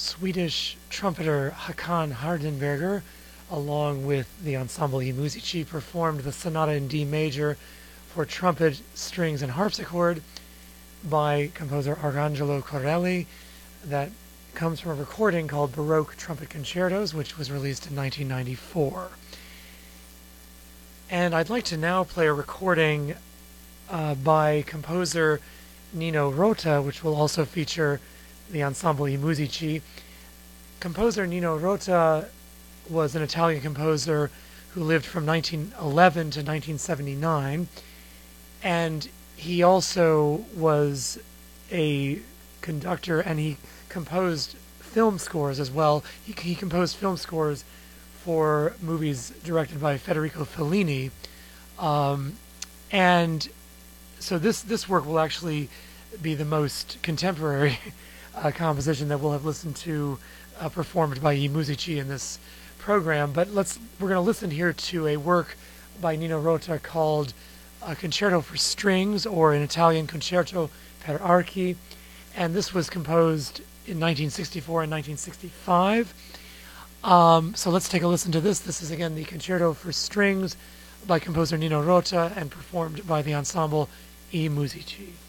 Swedish trumpeter Håkan Hardenberger, along with the Ensemble I Musici, performed the Sonata in D major for trumpet, strings, and harpsichord by composer Arcangelo Corelli. That comes from a recording called Baroque Trumpet Concertos, which was released in 1994. And I'd like to now play a recording by composer Nino Rota, which will also feature the Ensemble I Musici. Composer Nino Rota was an Italian composer who lived from 1911 to 1979, and he also was a conductor, and he composed film scores as well. He composed film scores for movies directed by Federico Fellini, and so this work will actually be the most contemporary composition that we'll have listened to performed by I Musici in this program. But we're going to listen here to a work by Nino Rota called Concerto for Strings, or in Italian Concerto per Archi, and this was composed in 1964 and 1965. So let's take a listen to this. This is again the Concerto for Strings by composer Nino Rota and performed by the Ensemble I Musici.